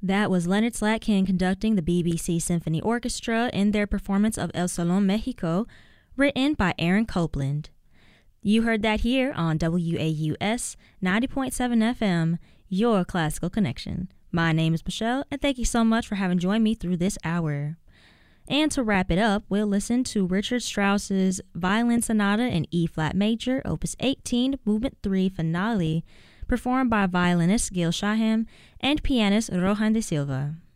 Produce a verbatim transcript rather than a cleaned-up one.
That was Leonard Slatkin conducting the B B C Symphony Orchestra in their performance of El Salón Mexico, written by Aaron Copland. You heard that here on W A U S ninety point seven F M, your classical connection. My name is Michelle, and thank you so much for having joined me through this hour. And to wrap it up, we'll listen to Richard Strauss's Violin Sonata in E-flat major, Opus eighteen, Movement three, Finale, performed by violinist Gil Shaham and pianist Rohan de Silva.